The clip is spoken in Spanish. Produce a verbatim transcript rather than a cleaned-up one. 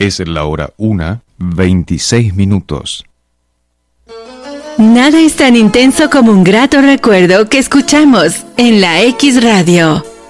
Es la hora una, veintiséis minutos. Nada es tan intenso como un grato recuerdo que escuchamos en la X Radio.